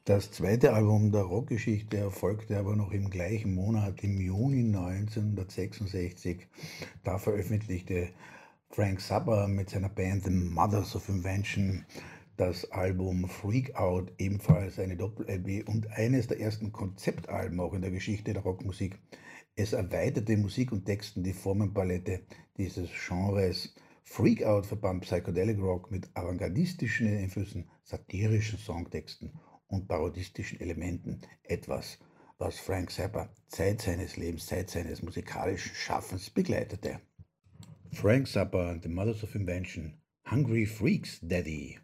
Das zweite Album der Rockgeschichte erfolgte aber noch im gleichen Monat, im Juni 1966. Da veröffentlichte Frank Zappa mit seiner Band The Mothers of Invention das Album Freak Out, ebenfalls eine Doppel-LP und eines der ersten Konzeptalben auch in der Geschichte der Rockmusik. Es erweiterte Musik und Texten die Formenpalette dieses Genres. Freak Out verband Psychedelic Rock mit avantgardistischen Einflüssen, satirischen Songtexten und parodistischen Elementen. Etwas, was Frank Zappa Zeit seines Lebens, Zeit seines musikalischen Schaffens begleitete. Frank Zappa and the Mothers of Invention. Hungry Freaks, Daddy.